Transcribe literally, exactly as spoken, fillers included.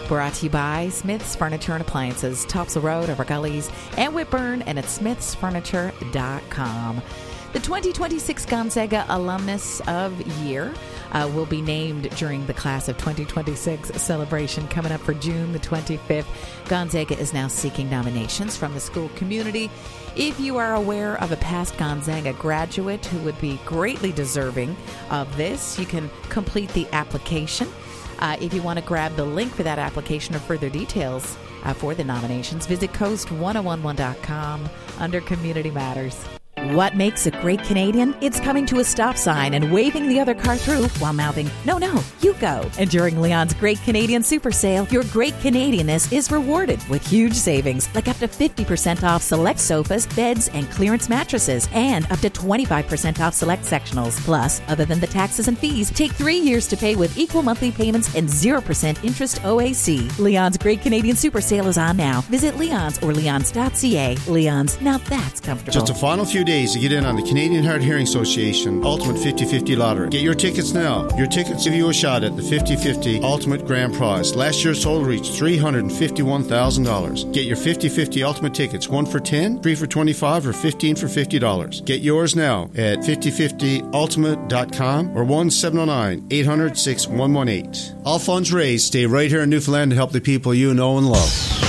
Brought to you by Smith's Furniture and Appliances, Topsail Road, Upper Gullies, and Whitburn, and at smiths furniture dot com. The twenty twenty-six Gonzaga Alumnus of Year uh, will be named during the Class of twenty twenty-six celebration coming up for June the twenty-fifth. Gonzaga is now seeking nominations from the school community. If you are aware of a past Gonzaga graduate who would be greatly deserving of this, you can complete the application. Uh, if you want to grab the link for that application or further details uh, for the nominations, visit coast ten eleven dot com under Community Matters. What makes a great Canadian? It's coming to a stop sign and waving the other car through while mouthing, "No, no, you go." And during Leon's Great Canadian Super Sale, your Great Canadianness is rewarded with huge savings, like up to fifty percent off select sofas, beds, and clearance mattresses, and up to twenty-five percent off select sectionals. Plus, other than the taxes and fees, take three years to pay with equal monthly payments and zero percent interest O A C. Leon's Great Canadian Super Sale is on now. Visit Leon's or leons dot c a. Leon's, now that's comfortable. Just a final few days to get in on the Canadian Hard Hearing Association Ultimate fifty fifty Lottery. Get your tickets now. Your tickets give you a shot at the fifty fifty Ultimate Grand Prize. Last year's total reached three hundred fifty-one thousand dollars. Get your fifty fifty Ultimate tickets, one for ten dollars, three for twenty-five dollars, or fifteen for fifty dollars. Get yours now at fifty fifty ultimate dot com or one seven zero nine, eight hundred, six one one eight. All funds raised stay right here in Newfoundland to help the people you know and love.